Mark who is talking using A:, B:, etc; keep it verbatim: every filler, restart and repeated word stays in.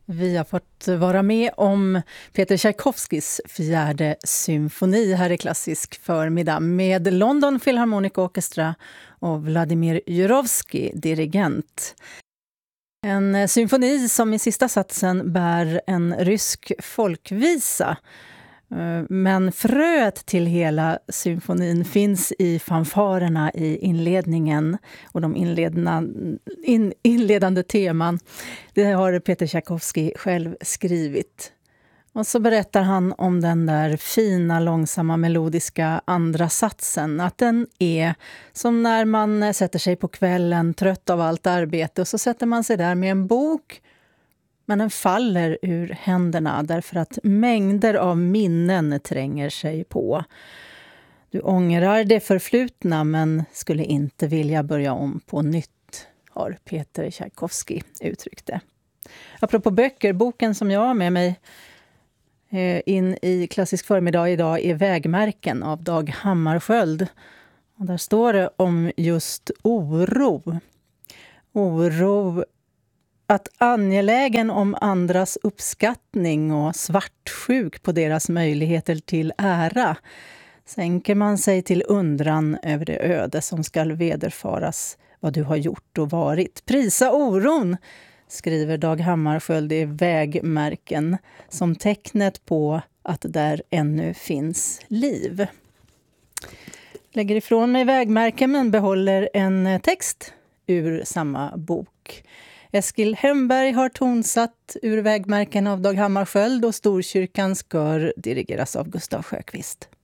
A: Vi har fått vara med om Peter Tchaikovskys fjärde symfoni här i Klassisk förmiddag med London Philharmonic Orchestra och Vladimir Jurovsky, dirigent. En symfoni som i sista satsen bär en rysk folkvisa. Men fröet till hela symfonin finns i fanfarerna i inledningen och de inledande, in, inledande teman. Det har Peter Tchaikovsky själv skrivit. Och så berättar han om den där fina, långsamma, melodiska andra satsen. Att den är som när man sätter sig på kvällen trött av allt arbete och så sätter man sig där med en bok. Men den faller ur händerna därför att mängder av minnen tränger sig på. Du ångrar det förflutna men skulle inte vilja börja om på nytt, har Peter Tchaikovsky uttryckt det. Apropå böcker, boken som jag har med mig in i Klassisk förmiddag idag är Vägmärken av Dag Hammarskjöld. Och där står det om just oro. Oro att angelägen om andras uppskattning och svartsjuk på deras möjligheter till ära sänker man sig till undran över det öde som skall vederfaras vad du har gjort och varit. Prisa oron, skriver Dag Hammarskjöld i Vägmärken, som tecknet på att där ännu finns liv. Lägger ifrån mig Vägmärken men behåller en text ur samma bok. Eskil Hemberg har tonsatt ur Vägmärken av Dag Hammarskjöld och Storkyrkans kör dirigeras av Gustav Sjöqvist.